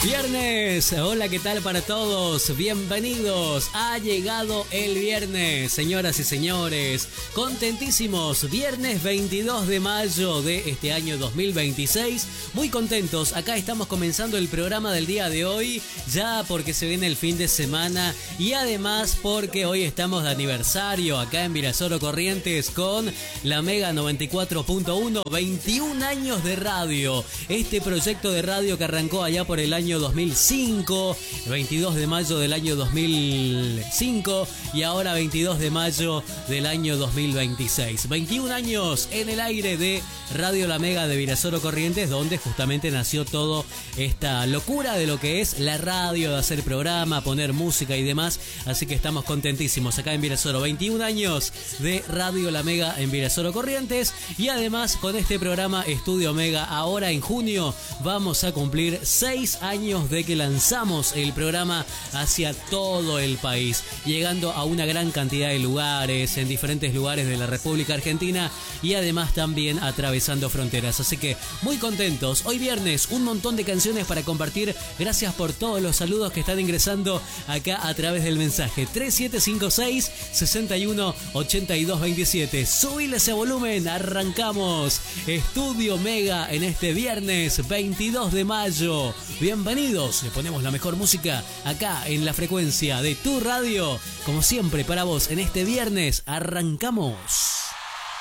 Viernes, hola, ¿qué tal para todos? Bienvenidos, ha llegado el viernes, señoras y señores, contentísimos, viernes 22 de mayo de este año 2026, muy contentos, acá estamos comenzando el programa del día de hoy, ya porque se viene el fin de semana y además porque hoy estamos de aniversario acá en Virasoro Corrientes con la Mega 94.1, 21 años de radio, este proyecto de radio que arrancó allá por el año 2005, 22 de mayo del año 2005 y ahora 22 de mayo del año 2026. 21 años en el aire de Radio La Mega de Virasoro Corrientes, donde justamente nació toda esta locura de lo que es la radio, de hacer programa, poner música y demás. Así que estamos contentísimos acá en Virasoro. 21 años de Radio La Mega en Virasoro Corrientes y además con este programa Estudio Mega. Ahora en junio vamos a cumplir 6 años de que lanzamos el programa hacia todo el país, llegando a una gran cantidad de lugares, en diferentes lugares de la República Argentina y además también atravesando fronteras. Así que muy contentos. Hoy viernes, un montón de canciones para compartir. Gracias por todos los saludos que están ingresando acá a través del mensaje 3756 61 82 27. Subile ese volumen, arrancamos Estudio Mega en este viernes 22 de mayo. Bienvenidos, le ponemos la mejor música acá en la frecuencia de tu radio. Como siempre para vos en este viernes, arrancamos.